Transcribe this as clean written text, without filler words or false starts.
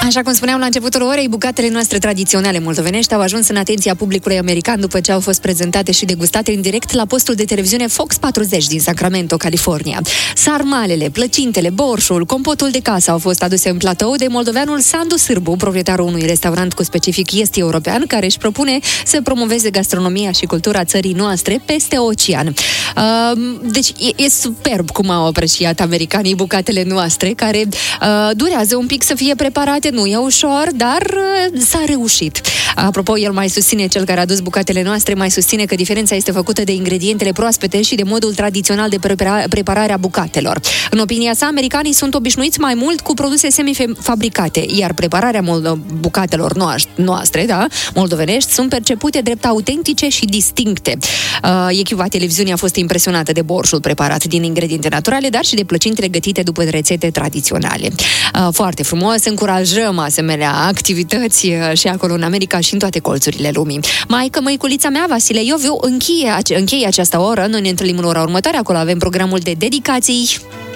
Așa cum spuneam la începutul orei, bucatele noastre tradiționale moldovenești au ajuns în atenția publicului american după ce au fost prezentate și degustate în direct la postul de televiziune Fox 40 din Sacramento, California. Sarmalele, plăcintele, borșul, compotul de casă au fost aduse în platou de moldoveanul Sandu Sârbu, proprietarul unui restaurant cu specific est-european, care își propune să promoveze gastronomia și cultura țării noastre peste ocean. Deci e superb cum au apreciat americanii bucatele noastre, care durează un pic să fie preparate. Nu e ușor, dar s-a reușit. Apropo, el mai susține, cel care a adus bucatele noastre, mai susține că diferența este făcută de ingredientele proaspete și de modul tradițional de preparare a bucatelor. În opinia sa, americanii sunt obișnuiți mai mult cu produse semifabricate, iar prepararea bucatelor noastre, da, moldovenești, sunt percepute drept autentice și distincte. Echipa televiziunii a fost impresionată de borșul preparat din ingrediente naturale, dar și de plăcintele gătite după rețete tradiționale. Foarte frumos, încurajăm asemenea activități și acolo în America și în toate colțurile lumii. Măiculița mea, Vasile Ioviu, încheie această oră. Noi ne întâlnim în ora următoare, acolo avem programul de dedicații.